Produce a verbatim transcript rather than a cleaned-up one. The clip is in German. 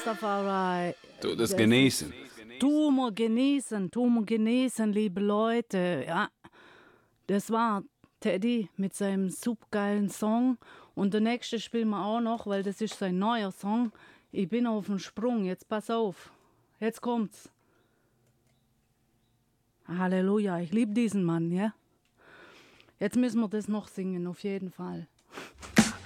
Rastafari. Du das genießen. Tu mal genießen, tu mal genießen, liebe Leute. Ja, das war Teddy mit seinem supergeilen Song. Und der nächste spielen wir auch noch, weil das ist sein neuer Song. Ich bin auf dem Sprung, jetzt pass auf. Jetzt kommt's. Halleluja, ich liebe diesen Mann, ja. Jetzt müssen wir das noch singen, auf jeden Fall.